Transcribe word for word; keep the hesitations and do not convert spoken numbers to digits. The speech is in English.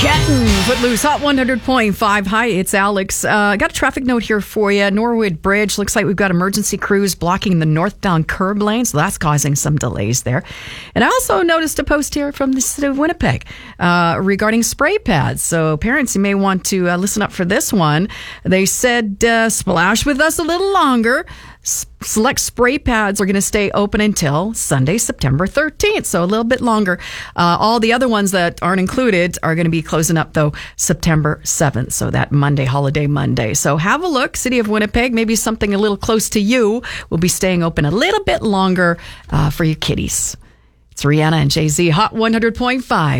Kenton, Footloose, Hot one hundred point five. Hi, it's Alex. Uh, got a traffic note here for you. Norwood Bridge, looks like we've got emergency crews blocking the northbound curb lane, so that's causing some delays there. And I also noticed a post here from the city of Winnipeg uh, regarding spray pads. So parents, you may want to uh, listen up for this one. They said, uh, splash with us a little longer. S- select spray pads are going to stay open until Sunday, September thirteenth, so a little bit longer. Uh, all the other ones that aren't included are going to be closing up, though, September seventh, so that Monday, holiday Monday. So have a look. City of Winnipeg, maybe something a little close to you will be staying open a little bit longer uh, for your kiddies. It's Rihanna and Jay-Z, Hot one hundred point five.